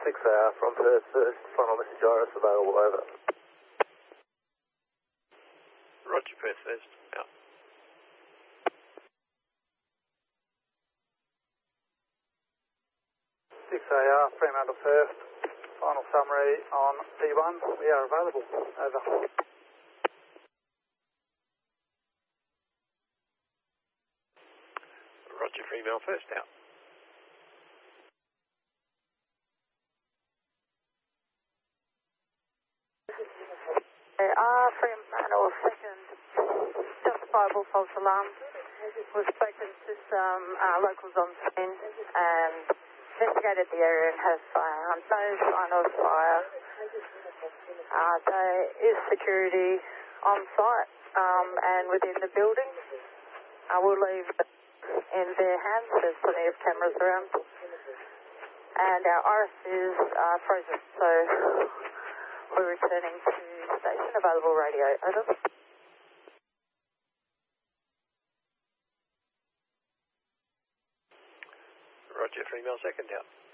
6AR from Perth first, final message Iris available, over. Roger, Perth first, out. 6AR, Fremantle first, final summary on P1, we are available, over. Roger, Fremantle first, out. Fremantle second, justifiable false alarm. We've spoken to some locals on scene and investigated the area and have found no sign of fire. There is security on site and within the building. I will leave it in their hands. There's plenty of cameras around. And our Iris is frozen, so we're returning to station. Available radio, over. Roger, Fremantle second, out.